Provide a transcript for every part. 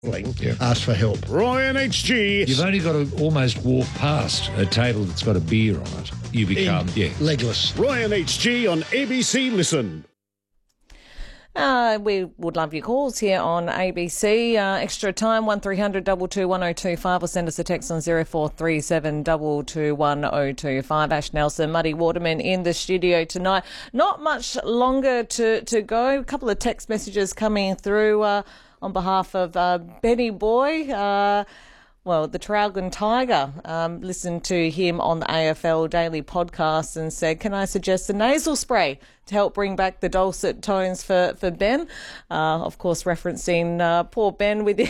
Ask for help. Ryan HG. You've only got to almost walk past a table that's got a beer on it. You become, legless. Ryan HG on ABC Listen. We would love your calls here on ABC. Extra time, 1300 221 1025, or send us a text on 0437 221 1025. Ash Nelson, Muddy Waterman in the studio tonight. Not much longer to go. A couple of text messages coming through on behalf of Benny Boy. The Traralgon Tiger, listened to him on the AFL Daily podcast and said, can I suggest a nasal spray to help bring back the dulcet tones for Ben? Of course, referencing poor Ben with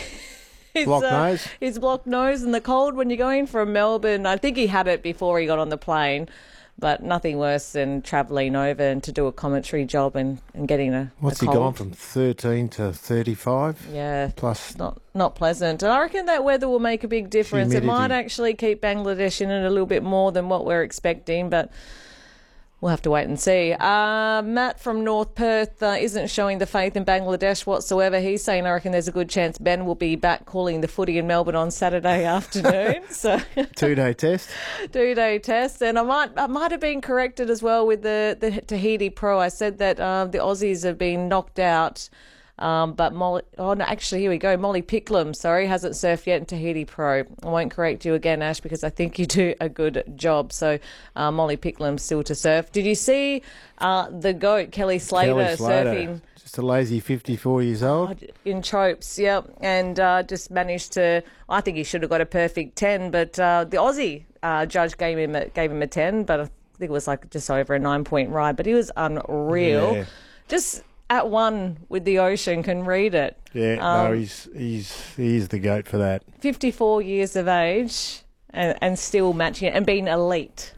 his blocked nose and the cold when you're going from Melbourne. I think he had it before he got on the plane. But nothing worse than travelling over and to do a commentary job and getting a What's a he cold. gone from 13 to 35? Yeah, plus not pleasant. And I reckon that weather will make a big difference. Humidity. It might actually keep Bangladesh in it a little bit more than what we're expecting, but we'll have to wait and see. Matt from North Perth isn't showing the faith in Bangladesh whatsoever. He's saying, I reckon there's a good chance Ben will be back calling the footy in Melbourne on Saturday afternoon. So 2-day test. 2-day test. And I might have been corrected as well with the Tahiti Pro. I said that the Aussies have been knocked out. But here we go. Molly Picklum, hasn't surfed yet in Tahiti Pro. I won't correct you again, Ash, because I think you do a good job. So Molly Picklum still to surf. Did you see the GOAT, Kelly Slater, surfing? Just a lazy 54 years old. In Tropes, and just managed to, I think he should have got a perfect 10, but the Aussie judge gave him a 10, but I think it was like just over a 9-point ride, but he was unreal. Yeah. Just at one with the ocean, can read it. Yeah, he's the GOAT for that. 54 years of age and still matching it and being elite.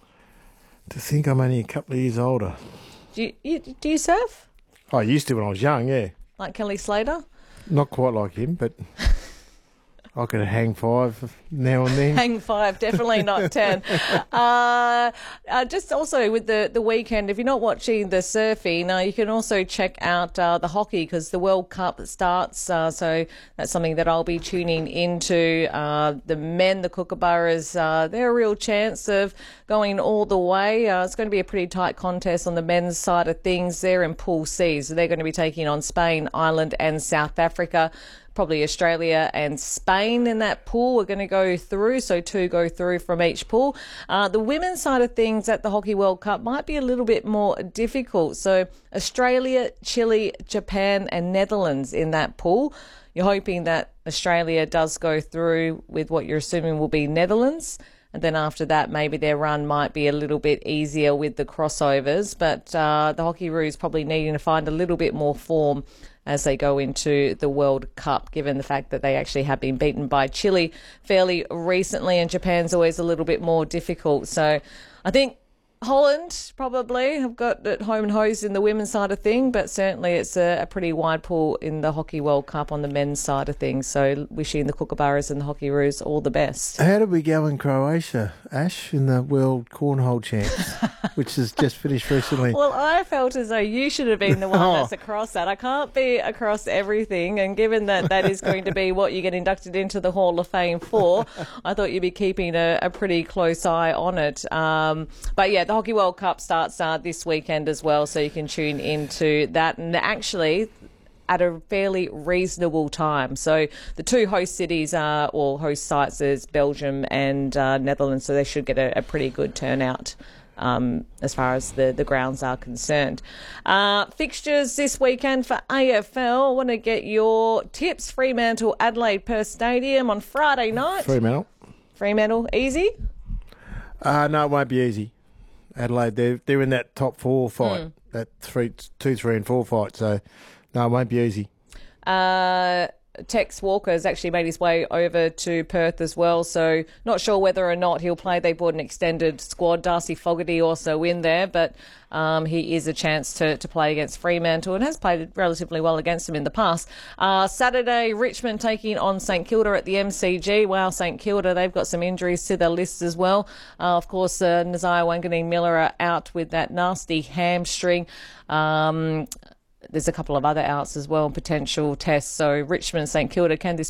To think I'm only a couple of years older. Do you surf? I used to when I was young, yeah. Like Kelly Slater? Not quite like him, but I could hang 5 now and then. Hang 5, definitely not 10. Just also with the weekend, if you're not watching the surfing, you can also check out the hockey because the World Cup starts. So that's something that I'll be tuning into. The men, the Kookaburras, they're a real chance of going all the way. It's going to be a pretty tight contest on the men's side of things. They're in Pool C, so they're going to be taking on Spain, Ireland and South Africa. Probably Australia and Spain in that pool are going to go through, so 2 go through from each pool. The women's side of things at the Hockey World Cup might be a little bit more difficult. So Australia, Chile, Japan and Netherlands in that pool. You're hoping that Australia does go through with what you're assuming will be Netherlands. And then after that, maybe their run might be a little bit easier with the crossovers. But the Hockeyroos probably needing to find a little bit more form as they go into the World Cup, given the fact that they actually have been beaten by Chile fairly recently, and Japan's always a little bit more difficult. So I think Holland probably have got at home and hose in the women's side of thing, but certainly it's a pretty wide pool in the Hockey World Cup on the men's side of things. So wishing the Kookaburras and the Hockeyroos all the best. How did we go in Croatia, Ash, in the World Cornhole Champs, which has just finished recently? Well, I felt as though you should have been the one that's across that. I can't be across everything, and given that that is going to be what you get inducted into the Hall of Fame for, I thought you'd be keeping a pretty close eye on it. But yeah, the Hockey World Cup starts this weekend as well, so you can tune into that. And actually, at a fairly reasonable time. So the 2 host cities or host sites is Belgium and Netherlands, so they should get a pretty good turnout as far as the grounds are concerned. Fixtures this weekend for AFL. I want to get your tips. Fremantle, Adelaide, Perth Stadium on Friday night. Fremantle, easy? No, it won't be easy. Adelaide, they're in that top 4 fight, that 2, 3 and 4 fight, so no, it won't be easy. Tex Walker has actually made his way over to Perth as well, so not sure whether or not he'll play. They brought an extended squad. Darcy Fogarty also in there, but he is a chance to play against Fremantle and has played relatively well against them in the past. Saturday, Richmond taking on St Kilda at the MCG. Wow, St Kilda, they've got some injuries to their list as well. Of course, Nazaya Wanganeen Miller are out with that nasty hamstring. there's a couple of other outs as well, potential tests. So Richmond, St Kilda, can this